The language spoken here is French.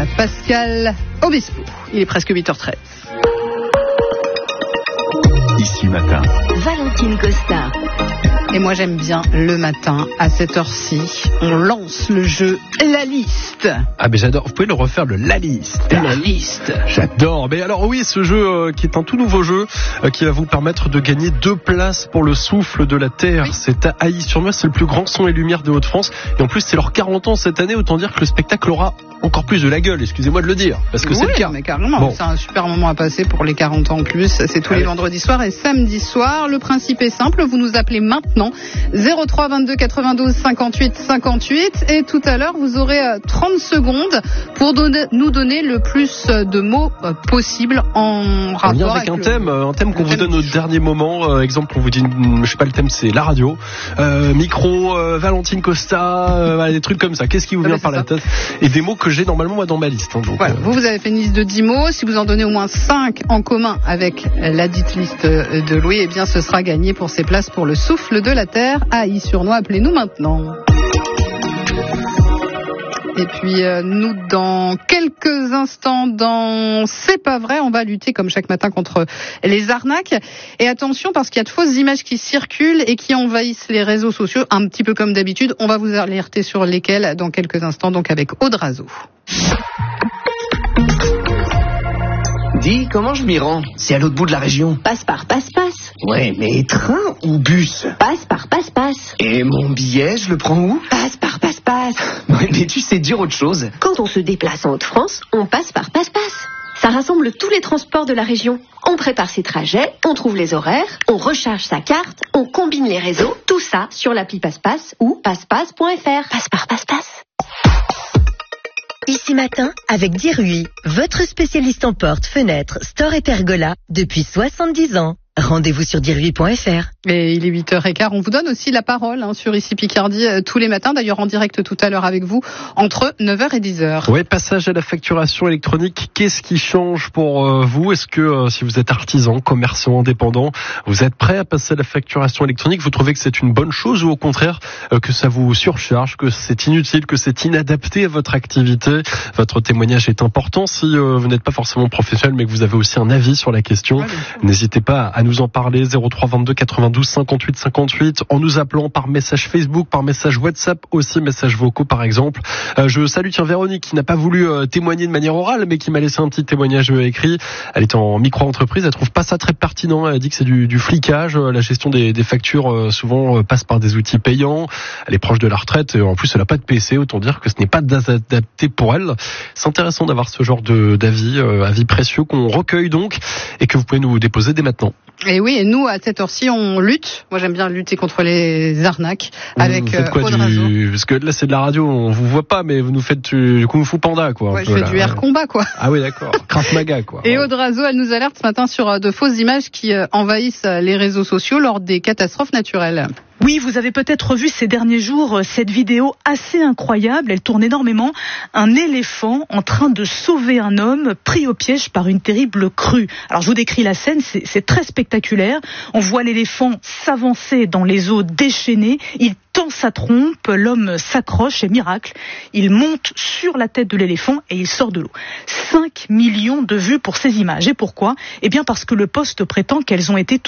Pascal Obispo. Il est presque 8h13. Ici matin, Valentine Costa. Et moi j'aime bien le matin, à cette heure-ci, on lance le jeu La Liste. Ah mais j'adore, vous pouvez le refaire, La Liste. La Liste. J'adore. Mais alors oui, ce jeu qui est un tout nouveau jeu qui va vous permettre de gagner 2 places pour le souffle de la Terre. Oui. C'est à Ailly-sur-Noix, c'est le plus grand son et lumière de Hauts-de-France. Et en plus c'est leurs 40 ans cette année, autant dire que le spectacle aura encore plus de la gueule, excusez-moi de le dire, parce que c'est le cas. Mais carrément, bon. C'est un super moment à passer pour les 40 ans en plus. C'est tous les vendredis soirs et samedis soirs. Le principe est simple, vous nous appelez maintenant 03 22 92 58 58 et tout à l'heure vous aurez 30 secondes pour nous donner le plus de mots possible en rapport avec un thème qu'on vous donne au dernier moment. Exemple, on vous dit, je sais pas, le thème c'est la radio, micro, Valentine Costa, des trucs comme ça. Qu'est-ce qui vous vient par la tête? Et des mots que j'ai normalement moi dans ma liste. Donc, voilà, vous avez fait une liste de 10 mots. Si vous en donnez au moins 5 en commun avec la dite liste de Louis, eh bien ce sera gagné pour ces places pour le souffle de la Terre à Ailly-sur-Noix. Appelez-nous maintenant. Et puis nous, dans quelques instants, dans C'est pas vrai, on va lutter comme chaque matin contre les arnaques. Et attention, parce qu'il y a de fausses images qui circulent et qui envahissent les réseaux sociaux, un petit peu comme d'habitude. On va vous alerter sur lesquels dans quelques instants, donc avec Aude Razo. Dis, comment je m'y rends? C'est à l'autre bout de la région. Passe par passe-passe. Ouais, mais train ou bus? Passe par passe-passe. Et mon billet, je le prends où? Passe par passe-passe. Ouais, mais tu sais dire autre chose. Quand on se déplace en Hauts-de-France, on passe par passe-passe. Ça rassemble tous les transports de la région. On prépare ses trajets, on trouve les horaires, on recharge sa carte, on combine les réseaux, tout ça sur l'appli Passe-Passe ou passepasse.fr. Passe par passe-passe. Ici matin, avec Dirui, votre spécialiste en portes, fenêtres, store et pergola depuis 70 ans. Rendez-vous sur dirui.fr. Et il est 8h15. On vous donne aussi la parole sur Ici Picardie tous les matins. D'ailleurs, en direct tout à l'heure avec vous, entre 9h et 10h. Oui, passage à la facturation électronique. Qu'est-ce qui change pour vous? Est-ce que si vous êtes artisan, commerçant, indépendant, vous êtes prêt à passer à la facturation électronique? Vous trouvez que c'est une bonne chose ou au contraire que ça vous surcharge, que c'est inutile, que c'est inadapté à votre activité? Votre témoignage est important. Si vous n'êtes pas forcément professionnel, mais que vous avez aussi un avis sur la question, n'hésitez pas à nous en parler. 03 22 92 58 58 en nous appelant par message Facebook, par message WhatsApp, aussi messages vocaux par exemple. Je salue Véronique qui n'a pas voulu témoigner de manière orale mais qui m'a laissé un petit témoignage écrit. Elle est en micro-entreprise, elle trouve pas ça très pertinent. Elle dit que c'est du flicage. La gestion des factures souvent passe par des outils payants. Elle est proche de la retraite et en plus elle n'a pas de PC, autant dire que ce n'est pas adapté pour elle. C'est intéressant d'avoir ce genre d'avis, avis précieux qu'on recueille donc et que vous pouvez nous déposer dès maintenant. Et oui, et nous, à cette heure-ci, on lutte. Moi, j'aime bien lutter contre les arnaques avec Aude Razo. Parce que là, c'est de la radio, on vous voit pas, mais vous nous faites du Kung Fu Panda, quoi. Ouais, je fais du air combat, quoi. Ah oui, d'accord. Krav Maga, quoi. Et Aude Razo, elle nous alerte ce matin sur de fausses images qui envahissent les réseaux sociaux lors des catastrophes naturelles. Oui, vous avez peut-être vu ces derniers jours cette vidéo assez incroyable. Elle tourne énormément. Un éléphant en train de sauver un homme pris au piège par une terrible crue. Alors, je vous décris la scène. C'est très spectaculaire. On voit l'éléphant s'avancer dans les eaux déchaînées. Il tend sa trompe, l'homme s'accroche et miracle, il monte sur la tête de l'éléphant et il sort de l'eau. 5 millions de vues pour ces images. Et pourquoi? Eh bien parce que le poste prétend qu'elles ont été